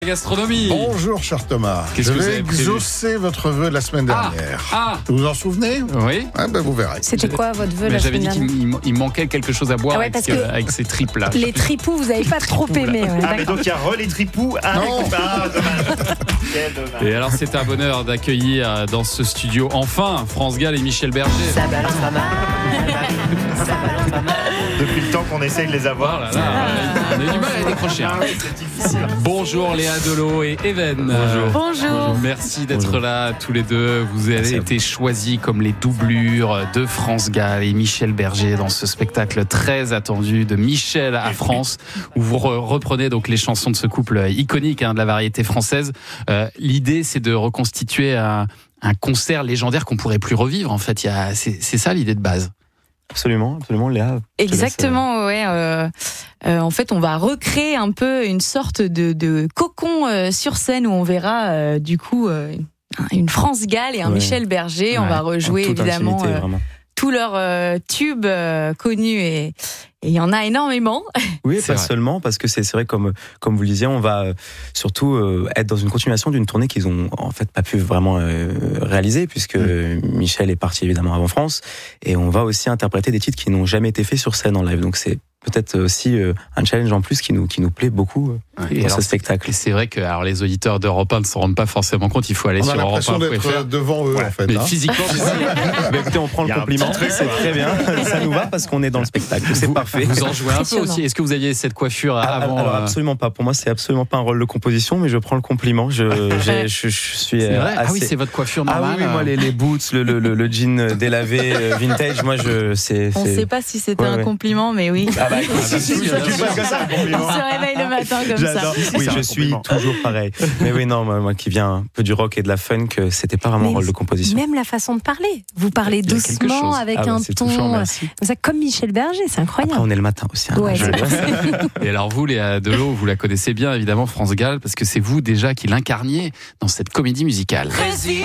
Gastronomie. Bonjour cher Thomas. Qu'est-ce Je que vous vais avez prévu exaucer votre vœu de la semaine dernière. Vous vous en souvenez? Oui. Vous verrez. C'était quoi votre vœu Mais la j'avais dit semaine dernière? qu'il manquait quelque chose à boire Ah ouais, parce que avec ces tripes là. Les tripous, vous n'avez pas trop aimé. Ouais, Ah, mais d'accord. donc il y a les tripous. Ah, Non. dommage. Quel dommage. Et alors c'est un bonheur d'accueillir dans ce studio enfin France Gall et Michel Berger. Ça balance pas mal. Depuis le temps qu'on essaye de les Oh avoir. là là, on a eu du mal à décrocher. Ah oui, c'est difficile. Bonjour Léa Delot et Even. Bonjour. Merci d'être là tous les deux. Vous avez été choisis comme les doublures de France Gall et Michel Berger dans ce spectacle très attendu de Michel à France, où vous reprenez donc les chansons de ce couple iconique de la variété française. L'idée, c'est de reconstituer un concert légendaire qu'on pourrait plus revivre. En fait, c'est ça l'idée de base. Absolument, Léa. Exactement, ouais. En fait, on va recréer un peu une sorte de cocon sur scène où on verra du coup une France Gall et un Michel Berger. On va rejouer évidemment tous leurs tubes connus et il y en a énormément. Oui, C'est pas vrai. seulement, parce que c'est vrai, comme vous le disiez, on va surtout être dans une continuation d'une tournée qu'ils ont en fait pas pu vraiment réaliser, puisque Michel est parti évidemment avant France, et on va aussi interpréter des titres qui n'ont jamais été faits sur scène en live. Donc c'est peut-être aussi un challenge en plus qui nous plaît beaucoup Et dans alors, ce spectacle. Et c'est vrai que les auditeurs d'Europe 1 ne se rendent pas forcément compte. Il faut aller On a sur Europe l'impression 1. d'être devant eux en fait. Mais physiquement, c'est ça. Bah, écoutez, on prend Il y le a un compliment, petit truc, c'est quoi. très bien, ça nous va parce qu'on est dans le spectacle, c'est parfait. Vous en jouez un peu Impressionnant. aussi. Est-ce que vous aviez cette coiffure avant Alors absolument pas. Pour moi, c'est absolument pas un rôle de composition, mais je prends le compliment. Je suis C'est vrai. assez... Ah oui, c'est votre coiffure Ah normale. oui, moi les boots, le jean délavé vintage, moi c'est. On ne sait pas si c'était un compliment, mais oui. Ah bah, si, Tu vois que ça, un On compliment. se réveille le matin comme ça. J'adore. oui, C'est je un suis compliment. toujours pareil. Mais oui, non, moi qui viens un peu du rock et de la funk, c'était pas vraiment un rôle de composition. Même la façon de parler. Vous parlez Il y a quelque doucement chose. avec Ah bah, un c'est ton touchant, merci. comme ça, comme Michel Berger, c'est Après, incroyable. on est le matin aussi. Ouais, Je- c'est vrai. Et alors vous, Léa Delot, vous la connaissez bien évidemment, France Gall, parce que c'est vous déjà qui l'incarniez dans cette comédie musicale.